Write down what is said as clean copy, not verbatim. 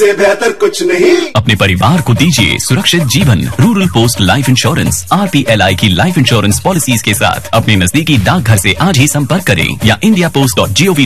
से बेहतर कुछ नहीं। अपने परिवार को दीजिए सुरक्षित जीवन। Rural post life insurance RPLI की लाइफ इंश्योरेंस पॉलिसीज के साथ अपने नजदीकी डाकघर से आज ही संपर्क करें या indiapost.gov